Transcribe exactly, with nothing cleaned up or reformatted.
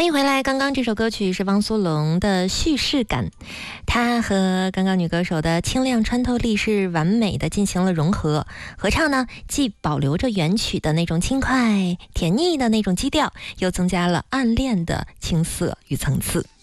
迎回来，刚刚这首歌曲是汪苏泷的叙事感，它和刚刚女歌手的清亮穿透力是完美的进行了融合，合唱呢既保留着原曲的那种轻快甜腻的那种基调，又增加了暗恋的青涩与层次。